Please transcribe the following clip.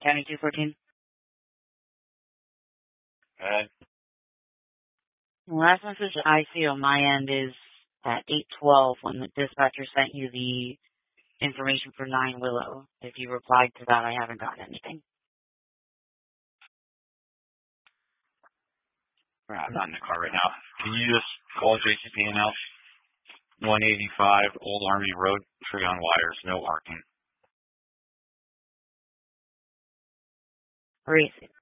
County 214. The last message I see on my end is at 8:12 when the dispatcher sent you the information for 9 Willow. If you replied to that, I haven't gotten anything. I'm not in the car right now. Can you just call JCP&L 185 Old Army Road, tree on wires, no arcing. Where is it?